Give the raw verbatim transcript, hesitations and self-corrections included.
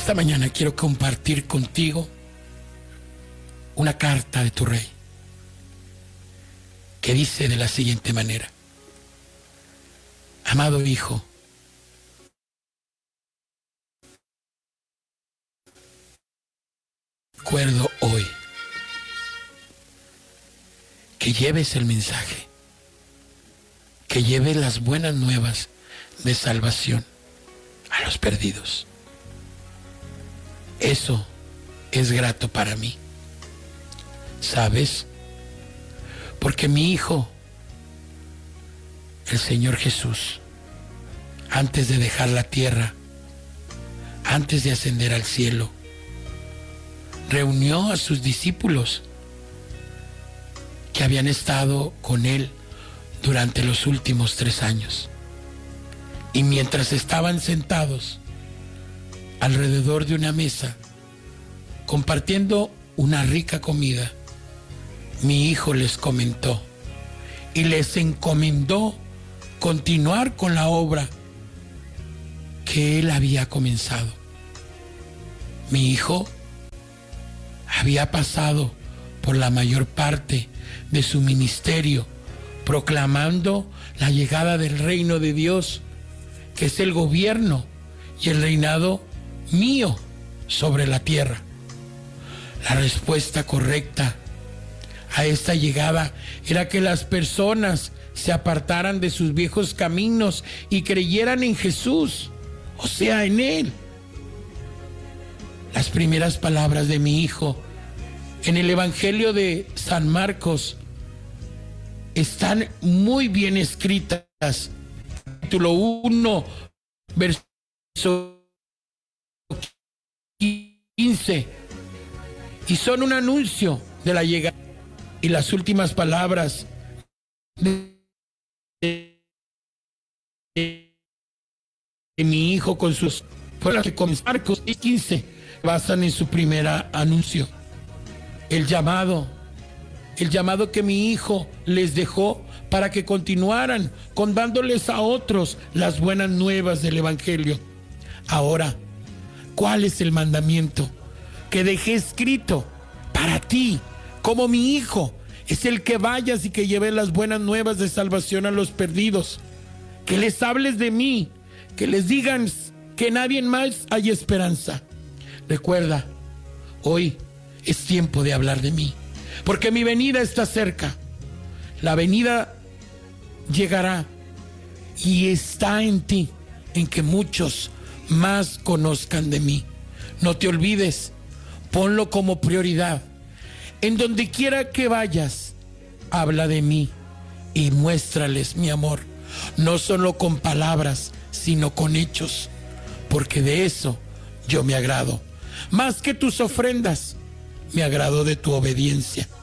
Esta mañana quiero compartir contigo una carta de tu rey que dice de la siguiente manera: amado hijo, recuerdo hoy que lleves el mensaje, que lleves las buenas nuevas de salvación a los perdidos. Eso es grato para mí. ¿Sabes? Porque mi hijo, el Señor Jesús, antes de dejar la tierra, antes de ascender al cielo, reunió a sus discípulos que habían estado con él durante los últimos tres años. Y mientras estaban sentados alrededor de una mesa, compartiendo una rica comida, mi hijo les comentó y les encomendó continuar con la obra que él había comenzado. Mi hijo había pasado por la mayor parte de su ministerio proclamando la llegada del reino de Dios, que es el gobierno y el reinado mío sobre la tierra. La respuesta correcta a esta llegada era que las personas se apartaran de sus viejos caminos y creyeran en Jesús, o sea, en Él. Las primeras palabras de mi hijo en el Evangelio de San Marcos están muy bien escritas. Capítulo uno, verso quince. Y son un anuncio de la llegada. Y las últimas palabras de, de, de mi hijo con sus fueron las que con Marcos quince basan en su primer anuncio. El llamado, el llamado que mi hijo les dejó para que continuaran contándoles a otros las buenas nuevas del Evangelio. Ahora, ¿cuál es el mandamiento que dejé escrito para ti como mi hijo? Es el que vayas y que lleves las buenas nuevas de salvación a los perdidos, que les hables de mí, que les digan que en nadie más hay esperanza. Recuerda, hoy es tiempo de hablar de mí, porque mi venida está cerca. La venida llegará y está en ti, en que muchos más conozcan de mí. No te olvides, ponlo como prioridad. En donde quiera que vayas, habla de mí y muéstrales mi amor, no solo con palabras, sino con hechos, porque de eso yo me agrado. Más que tus ofrendas, me agrado de tu obediencia.